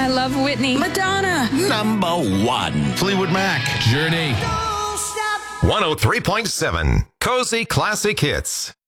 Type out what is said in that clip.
love Whitney. Madonna. Number 1. Fleetwood Mac. Journey. 103.7 Cozy Classic Hits.